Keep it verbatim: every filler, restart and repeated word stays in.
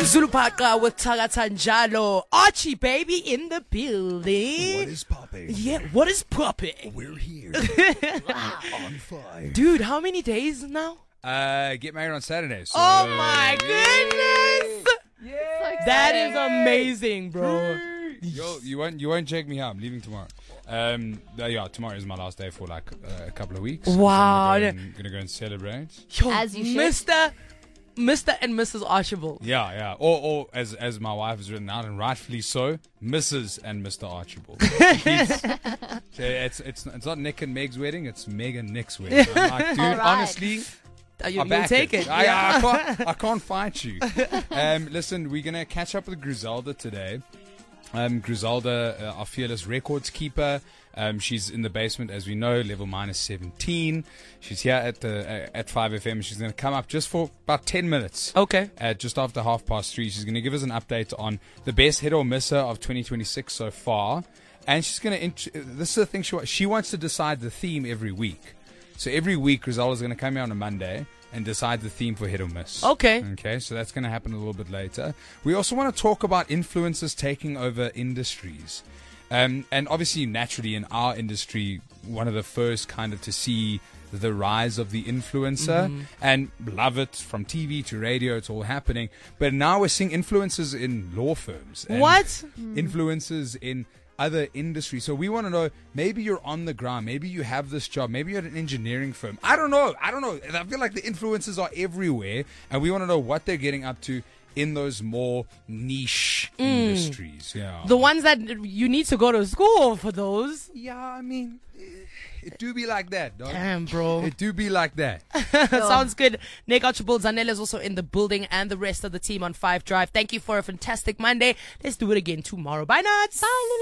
Zulu Paka with Tagatanjalo. Archie baby in the building. What is popping? Yeah, what is popping? We're here. On fire. Dude, how many days now? Uh, get married on Saturday. So Oh my goodness! Yeah. That is amazing, bro. Yo, you won't you won't check me out. I'm leaving tomorrow. Um, uh, yeah, tomorrow is my last day for like uh, a couple of weeks. Wow. So I'm gonna, go and, gonna go and celebrate. Yo, As you should. Mister Mister and Missus Archibald. Yeah, yeah. Or, or as as my wife has written out, and rightfully so, Missus and Mister Archibald. It's, so it's it's it's not Nick and Meg's wedding. It's Meg and Nick's wedding. I'm like, dude, All right. honestly. Uh, you, I you'll back take it. I, Yeah. I, can't, I can't fight you. Um, listen, we're going to catch up with Griselda today. Um, Griselda, uh, our fearless records keeper. Um, she's in the basement, as we know, level minus seventeen. She's here at the uh, at five F M. She's going to come up just for about ten minutes. Okay. At just after half past three. She's going to give us an update on the best hit or misser of twenty twenty-six so far. And she's going to, int- this is the thing she wants. She wants to decide the theme every week. So every week, Griselda's going to come here on a Monday and decide the theme for hit or miss. Okay. Okay, so that's going to happen a little bit later. We also want to talk about influencers taking over industries. Um, and obviously, naturally, in our industry, one of the first kind of to see the rise of the influencer Mm-hmm. and love it from T V to radio, it's all happening. But now we're seeing influencers in law firms. And What? Influencers in other industries. So we want to know, maybe you're on the ground, maybe you have this job, maybe you're at an engineering firm. I don't know. I don't know. I feel like the influencers are everywhere, and we want to know what they're getting up to in those more niche industries. Yeah. The ones that you need to go to school for those. yeah, I mean, eh, it do be like that, dog. Damn, bro. It do be like that. Sounds good. Nick Archibald Zanele is also in the building, and the rest of the team on Five Drive. Thank you for a fantastic Monday. Let's do it again tomorrow. Bye, nuts. Bye, Lulu.